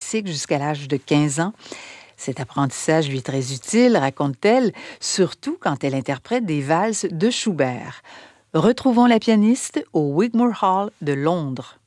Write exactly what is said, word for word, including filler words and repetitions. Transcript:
classiques jusqu'à l'âge de quinze ans. Cet apprentissage lui est très utile, raconte-t-elle, surtout quand elle interprète des valses de Schubert. Retrouvons la pianiste au Wigmore Hall de Londres.